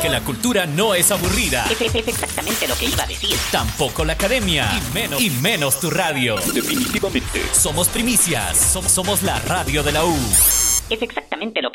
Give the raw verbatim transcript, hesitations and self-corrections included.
Porque la cultura no es aburrida. Es, es, es exactamente lo que iba a decir. Tampoco la academia. Y menos, y menos tu radio. Definitivamente. Somos primicias. Som- somos la radio de la U. Es exactamente lo que